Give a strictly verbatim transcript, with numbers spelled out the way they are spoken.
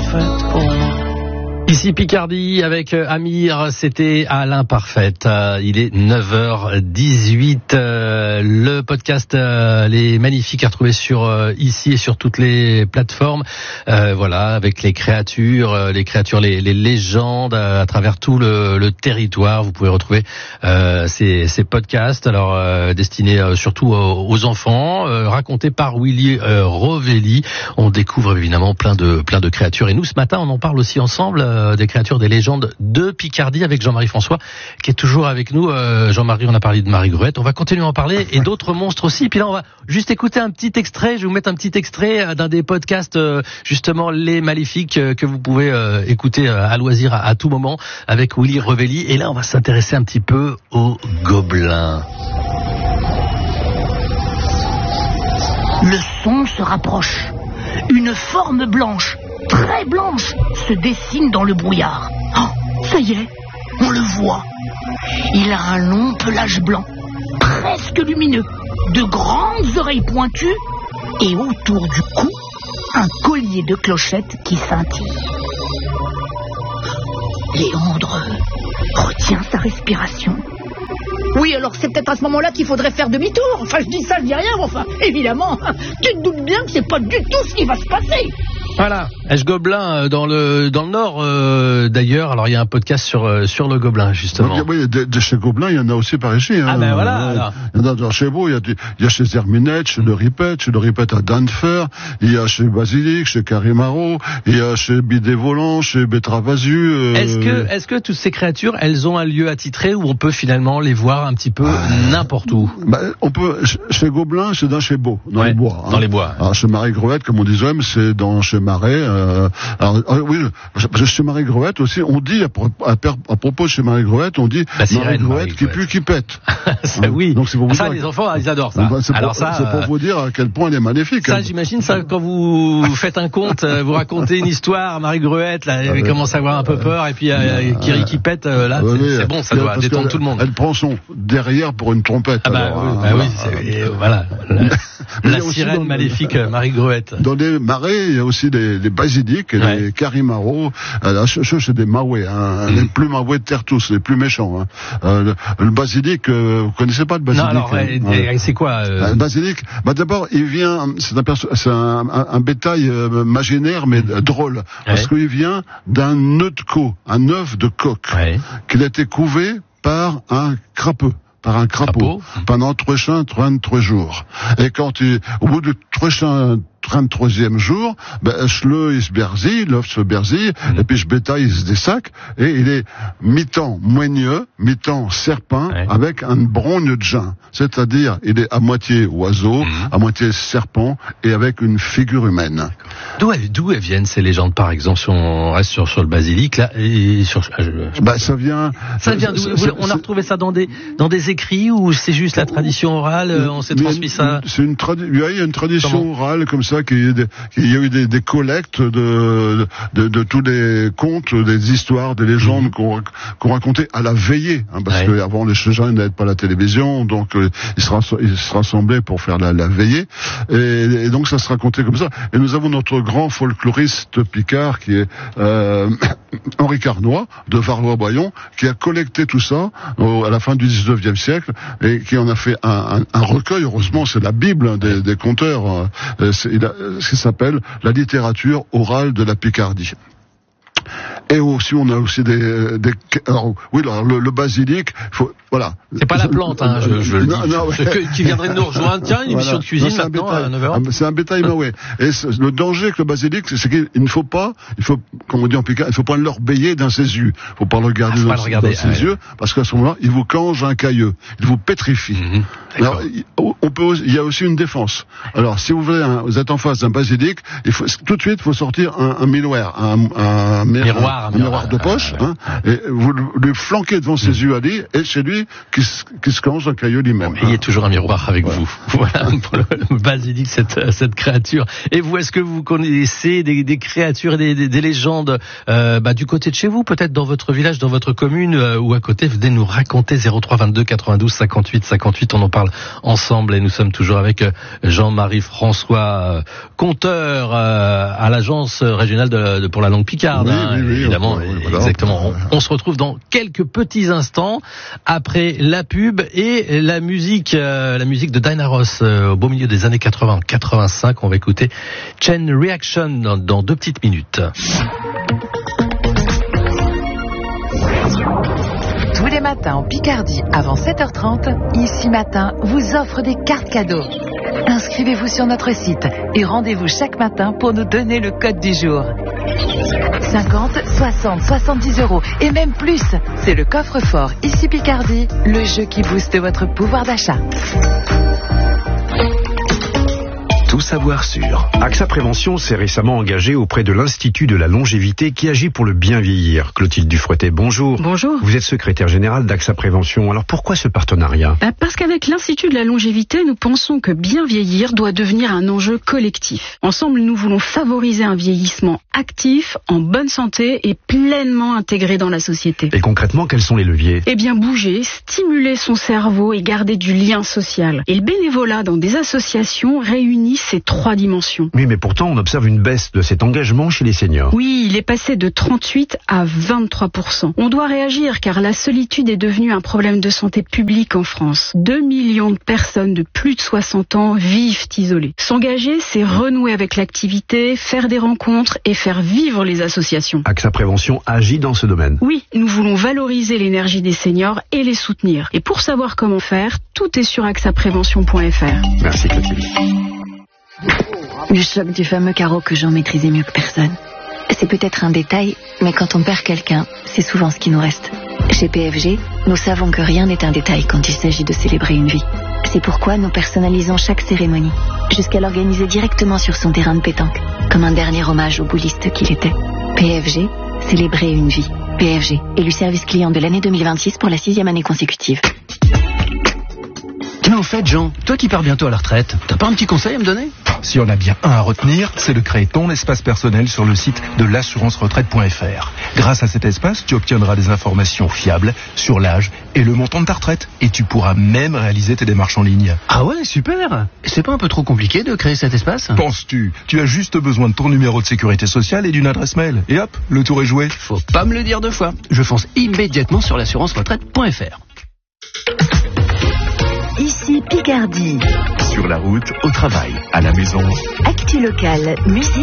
faite pour moi. Ici Picardie avec Amir, c'était à l'imparfaite. Euh, il est neuf heures dix-huit. Euh, le podcast euh, Les Magnifiques à retrouver sur euh, ici et sur toutes les plateformes. Euh, voilà, avec les créatures, euh, les créatures, les, les légendes euh, à travers tout le, le territoire. Vous pouvez retrouver euh, ces, ces podcasts, alors euh, destinés euh, surtout aux, aux enfants, euh, racontés par Willy euh, Rovelli. On découvre évidemment plein de plein de créatures. Et nous, ce matin, on en parle aussi ensemble. Euh, des créatures, des légendes de Picardie avec Jean-Marie François qui est toujours avec nous. Euh, Jean-Marie, on a parlé de Marie Gruette, on va continuer à en parler et d'autres monstres aussi. Puis là, on va juste écouter un petit extrait. Je vais vous mettre un petit extrait d'un des podcasts, euh, justement Les Maléfiques, euh, que vous pouvez euh, écouter euh, à loisir à, à tout moment avec Willy Rovelli. Et là, on va s'intéresser un petit peu aux gobelins. Le son se rapproche. Une forme blanche, très blanche, se dessine dans le brouillard. Oh, ça y est, on le voit. Il a un long pelage blanc, presque lumineux, de grandes oreilles pointues et autour du cou, un collier de clochettes qui scintille. Léandre retient sa respiration. Oui, alors c'est peut-être à ce moment-là qu'il faudrait faire demi-tour. Enfin, je dis ça, je dis rien, mais enfin, évidemment, tu te doutes bien que c'est pas du tout ce qui va se passer. Voilà, Eche-Gobelin dans le dans le Nord euh, d'ailleurs. Alors il y a un podcast sur euh, sur le gobelin justement. Donc, oui, de, de chez Gobelin, il y en a aussi par ici. Hein. Ah ben voilà. Ouais, il y en a dans chez vous, il y a, du, il y a chez Zerminette, chez Le Ripette, chez Le Ripette à Danfer, il y a chez Basilic, chez Carimaro, il y a chez Bidet-Volant, chez Betravazu. Euh... Est-ce que est-ce que toutes ces créatures, elles ont un lieu attitré où on peut finalement les voir un petit peu ah, n'importe où? Bah, on peut chez Gobelin, c'est dans chez Beau, dans ouais, les bois. Hein. Dans les bois. Alors chez Marie Gruette, comme on disait, c'est dans chez Marais. Euh, alors, euh, oui, chez Marie Gruette aussi, on dit, à, à, à propos de chez Marie Gruette, on dit Marie Gruette qui pue, qui pète. ça, hein, oui. Donc c'est pour vous ça, dire les que... enfants, ils adorent ça. Bah, c'est alors pour, ça, c'est pour vous dire à quel point elle est magnifique. Ça, hein. j'imagine ça quand vous faites un conte, vous racontez une histoire, Marie Gruette, là, elle ah, commence à avoir un peu peur, et puis euh, Kiri qui pète, là, c'est, oui, c'est bon, ça doit détendre tout le monde. Elle prend son derrière pour une trompette. Ah bah alors, oui, hein, bah oui c'est, et voilà. La, la sirène maléfique le... Marie Gruette. Dans les marais, il y a aussi des, des basiliques, ouais. Des carimaro. Là, c'est des maouets, hein, mm. les plus maouets de terre tous, les plus méchants. Hein. Euh, le, le basilic, euh, vous connaissez pas le basilic? Non, alors, hein, ouais. C'est quoi euh... Le basilic, bah d'abord, il vient, c'est un, perso- c'est un, un, un bétail euh, imaginaire, mais mm. drôle, ouais. Parce qu'il vient d'un œuf de co, un œuf de coq, ouais. Qu'il a été couvé par un crapeux. Par un crapaud, crapaud. Pendant trente-trois jours. Et quand il, au bout du trente-troisième jour, ben, le il se berzille, l'œuf se berzille, mmh. Et puis je bétail il se dessac, et il est mi-temps moigneux, mi-temps serpent, ouais. Avec un brogne de gin. C'est-à-dire, il est à moitié oiseau, mmh. À moitié serpent, et avec une figure humaine. D'où elles, d'où elles viennent ces légendes, par exemple, si on reste sur, sur le basilic, là, et sur, je, je bah, ça vient, ça vient d'où? C'est, on a retrouvé ça dans des, dans des écrits, ou c'est juste la tradition orale, on s'est transmis une, ça? C'est une tradi- il y a une tradition Comment? orale, comme ça, qu'il y, il y a eu des, des collectes de, de, de tous les contes, des histoires, des légendes mmh. qu'on, qu'on racontait à la veillée, hein, parce ouais. qu'avant les gens n'avaient pas la télévision, donc euh, ils, se rass- ils se rassemblaient pour faire la, la veillée, et, et donc ça se racontait comme ça. Et nous avons notre grand folkloriste picard qui est euh, Henri Carnoy de Varlois-Bayon, qui a collecté tout ça au, à la fin du dix-neuvième siècle et qui en a fait un, un, un recueil. Heureusement, c'est la Bible des, des conteurs. C'est il a, ce qui s'appelle la littérature orale de la Picardie. Et aussi, on a aussi des, des alors, oui, alors, le, le basilic, faut, voilà. C'est pas la plante, hein, je, je le dis. Non, non, ouais. que, qui viendrait de nous rejoindre. Tiens, une émission voilà. de cuisine non, maintenant bétail, à neuf heures. C'est un bétail maouais. Et le danger avec le basilic, c'est qu'il ne faut pas, il faut, comme on dit en Picard, il faut pas l'orbeiller dans ses yeux. Il faut pas le regarder ah, dans, le regarder, dans ses ouais. yeux, parce qu'à ce moment-là, il vous cange un cailleux. Il vous pétrifie. Mm-hmm. Alors, on peut, il y a aussi une défense. Alors, si vous voulez, un, vous êtes en face d'un basilic, il faut, tout de suite, il faut sortir un, un miroir, un, un, miroir. miroir, un miroir de poche, hein, et vous lui flanquez devant ses yeux à lui, et c'est lui qui se, qui se commence un caillou lui-même. Bon, il y a toujours un miroir avec voilà. vous. Voilà pour le basilic, cette, cette créature. Et vous, est-ce que vous connaissez des, des créatures, des, des, des légendes euh, bah, du côté de chez vous, peut-être dans votre village, dans votre commune, euh, ou à côté? Venez nous raconter. Zéro trois vingt-deux quatre-vingt-douze cinquante-huit cinquante-huit. On en parle ensemble et nous sommes toujours avec Jean-Marie François, conteur euh, à l'agence régionale de, de, pour la langue picarde. Oui, hein, oui, oui, évidemment, oui, voilà. exactement. On, on se retrouve dans quelques petits instants après la pub et la musique, euh, la musique de Diana Ross euh, au beau milieu des années quatre-vingts quatre-vingt-cinq. On va écouter Chain Reaction dans, dans deux petites minutes. Tous les matins en Picardie, avant sept heures trente, Ici Matin vous offre des cartes cadeaux. Inscrivez-vous sur notre site et rendez-vous chaque matin pour nous donner le code du jour. cinquante, soixante, soixante-dix euros et même plus. C'est le coffre-fort Ici Picardie, le jeu qui booste votre pouvoir d'achat. Tout savoir sur. AXA Prévention s'est récemment engagé auprès de l'Institut de la longévité qui agit pour le bien vieillir. Clotilde Dufouettet, bonjour. Bonjour. Vous êtes secrétaire générale d'AXA Prévention. Alors pourquoi ce partenariat ? bah Parce qu'avec l'Institut de la longévité, nous pensons que bien vieillir doit devenir un enjeu collectif. Ensemble, nous voulons favoriser un vieillissement actif, en bonne santé et pleinement intégré dans la société. Et concrètement, quels sont les leviers ? Eh bien, bouger, stimuler son cerveau et garder du lien social. Et le bénévolat dans des associations réunit ces trois dimensions. Oui, mais pourtant, on observe une baisse de cet engagement chez les seniors. Oui, il est passé de trente-huit à vingt-trois pour cent. On doit réagir car la solitude est devenue un problème de santé publique en France. deux millions de personnes de plus de soixante ans vivent isolées. S'engager, c'est renouer avec l'activité, faire des rencontres et faire vivre les associations. AXA Prévention agit dans ce domaine. Oui, nous voulons valoriser l'énergie des seniors et les soutenir. Et pour savoir comment faire, tout est sur axa prévention point f r. Merci Clotilde. Le choc du fameux carreau que Jean maîtrisait mieux que personne. C'est peut-être un détail, mais quand on perd quelqu'un, c'est souvent ce qui nous reste. Chez P F G, nous savons que rien n'est un détail quand il s'agit de célébrer une vie. C'est pourquoi nous personnalisons chaque cérémonie, jusqu'à l'organiser directement sur son terrain de pétanque, comme un dernier hommage au bouliste qu'il était. P F G, célébrer une vie. P F G, élu service client de l'année deux mille vingt-six pour la sixième année consécutive. Tiens, au fait, Jean, toi qui pars bientôt à la retraite, t'as pas un petit conseil à me donner ? Si on a bien un à retenir, c'est de créer ton espace personnel sur le site de l'assurance retraite point f r. Grâce à cet espace, tu obtiendras des informations fiables sur l'âge et le montant de ta retraite. Et tu pourras même réaliser tes démarches en ligne. Ah ouais, super. C'est pas un peu trop compliqué de créer cet espace ? Penses-tu ? Tu as juste besoin de ton numéro de sécurité sociale et d'une adresse mail. Et hop, le tour est joué. Faut pas me le dire deux fois. Je fonce immédiatement sur l'assurance retraite point f r. Ici Picardie. Sur la route, au travail, à la maison. Actu locale, musique.